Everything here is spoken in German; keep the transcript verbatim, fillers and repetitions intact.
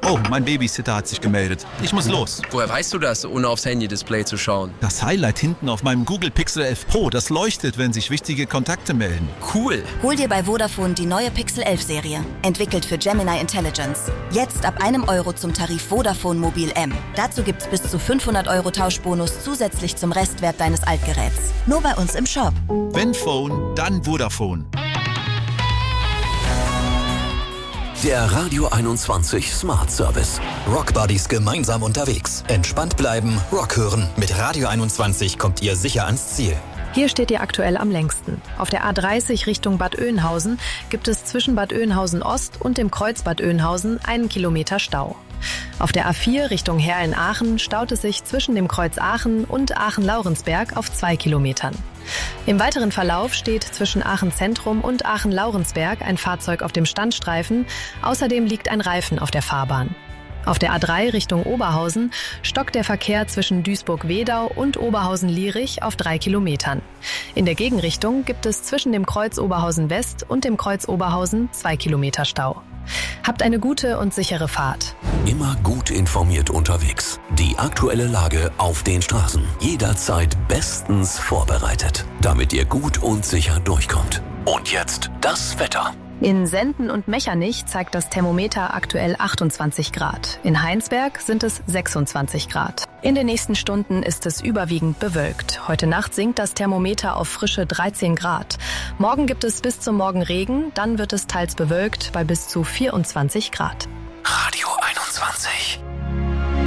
Oh, mein Babysitter hat sich gemeldet. Ich muss los. Woher weißt du das, ohne aufs Handy-Display zu schauen? Das Highlight hinten auf meinem Google Pixel elf Pro, das leuchtet, wenn sich wichtige Kontakte melden. Cool. Hol dir bei Vodafone die neue Pixel elf Serie. Entwickelt für Gemini Intelligence. Jetzt ab einem Euro zum Tarif Vodafone Mobil M. Dazu gibt's bis zu fünfhundert Euro Tauschbonus zusätzlich zum Restwert deines Altgeräts. Nur bei uns im Shop. Wenn Phone, dann Vodafone. Der Radio einundzwanzig Smart Service. Rock Buddies gemeinsam unterwegs. Entspannt bleiben, Rock hören. Mit Radio einundzwanzig kommt ihr sicher ans Ziel. Hier steht ihr aktuell am längsten. Auf der A dreißig Richtung Bad Oeynhausen gibt es zwischen Bad Oeynhausen Ost und dem Kreuz Bad Oeynhausen einen Kilometer Stau. Auf der A vier Richtung Heerlen-Aachen staut es sich zwischen dem Kreuz Aachen und Aachen-Laurensberg auf zwei Kilometern. Im weiteren Verlauf steht zwischen Aachen Zentrum und Aachen-Laurensberg ein Fahrzeug auf dem Standstreifen. Außerdem liegt ein Reifen auf der Fahrbahn. Auf der A drei Richtung Oberhausen stockt der Verkehr zwischen Duisburg-Wedau und Oberhausen-Lierich auf drei Kilometern. In der Gegenrichtung gibt es zwischen dem Kreuz Oberhausen West und dem Kreuz Oberhausen zwei Kilometer Stau. Habt eine gute und sichere Fahrt. Immer gut informiert unterwegs. Die aktuelle Lage auf den Straßen. Jederzeit bestens vorbereitet, damit ihr gut und sicher durchkommt. Und jetzt das Wetter. In Senden und Mechernich zeigt das Thermometer aktuell achtundzwanzig Grad. In Heinsberg sind es sechsundzwanzig Grad. In den nächsten Stunden ist es überwiegend bewölkt. Heute Nacht sinkt das Thermometer auf frische dreizehn Grad. Morgen gibt es bis zum Morgen Regen, dann wird es teils bewölkt bei bis zu vierundzwanzig Grad. Radio einundzwanzig.